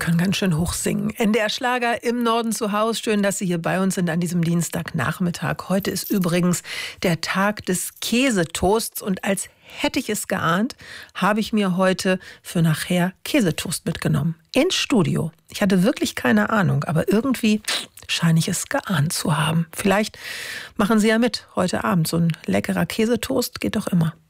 können ganz schön hoch singen. NDR Schlager im Norden zu Hause. Schön, dass Sie hier bei uns sind an diesem Dienstagnachmittag. Heute ist übrigens der Tag des Käsetoasts und als hätte ich es geahnt, habe ich mir heute für nachher Käsetoast mitgenommen. Ins Studio. Ich hatte wirklich keine Ahnung, aber irgendwie scheine ich es geahnt zu haben. Vielleicht machen Sie ja mit heute Abend. So ein leckerer Käsetoast geht doch immer.